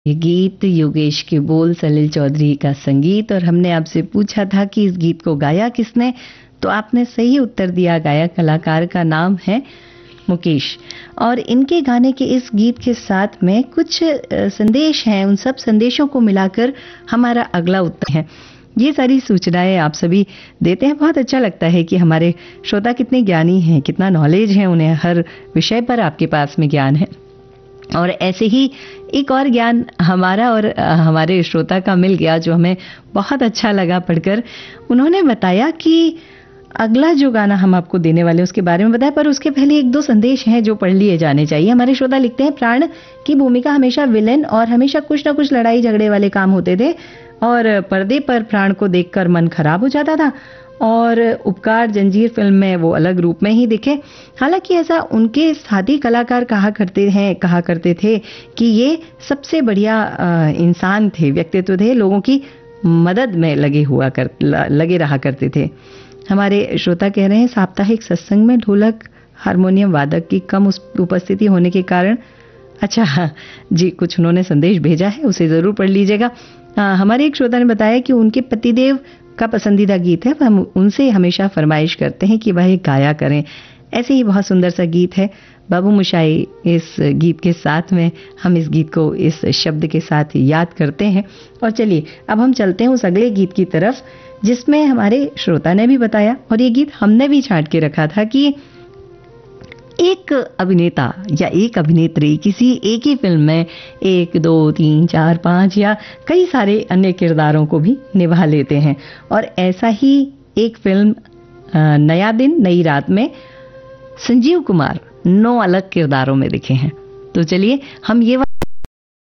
ये गीत योगेश के बोल, सलील चौधरी का संगीत। और हमने आपसे पूछा था कि इस गीत को गाया किसने, तो आपने सही उत्तर दिया। गायक कलाकार का नाम है मुकेश। और इनके गाने के इस गीत के साथ में कुछ संदेश हैं, उन सब संदेशों को मिलाकर हमारा अगला उत्तर है। ये सारी सूचनाएं आप सभी देते हैं, बहुत अच्छा लगता है कि हमारे श्रोता कितने ज्ञानी हैं, कितना नॉलेज है उन्हें, हर विषय पर आपके पास में ज्ञान है। और ऐसे ही एक और ज्ञान हमारा और हमारे श्रोता का मिल गया, जो हमें बहुत अच्छा लगा पढ़कर। उन्होंने बताया कि अगला जो गाना हम आपको देने वाले उसके बारे में बताया, पर उसके पहले एक दो संदेश हैं जो पढ़ लिए जाने चाहिए। हमारे श्रोता लिखते हैं, प्राण की भूमिका हमेशा विलेन और हमेशा कुछ ना कुछ लड़ाई झगड़े वाले काम होते थे और पर्दे पर प्राण को देखकर मन खराब हो जाता था, और उपकार जंजीर फिल्म में वो अलग रूप में ही दिखे। हालांकि ऐसा उनके साथी कलाकार कहा करते थे कि ये सबसे बढ़िया इंसान थे, व्यक्तित्व थे, लोगों की मदद में लगे रहा करते थे। हमारे श्रोता कह रहे हैं, साप्ताहिक सत्संग में ढोलक हारमोनियम वादक की कम उपस्थिति होने के कारण। अच्छा जी, कुछ उन्होंने संदेश भेजा है, उसे जरूर पढ़ लीजिएगा। हमारे एक श्रोता ने बताया कि उनके पतिदेव का पसंदीदा गीत है, हम उनसे हमेशा फरमाइश करते हैं कि वह गाया करें। ऐसे ही बहुत सुंदर सा गीत है बाबू मोशाई। इस गीत के साथ में हम इस गीत को इस शब्द के साथ याद करते हैं। और चलिए अब हम चलते हैं उस अगले गीत की तरफ, जिसमें हमारे श्रोता ने भी बताया और ये गीत हमने भी छांट के रखा था कि एक अभिनेता या एक अभिनेत्री किसी एक ही फिल्म में 1, 2, 3, 4, 5 या कई सारे अन्य किरदारों को भी निभा लेते हैं। और ऐसा ही एक फिल्म नया दिन नई रात में संजीव कुमार 9 अलग किरदारों में दिखे हैं। तो चलिए हम ये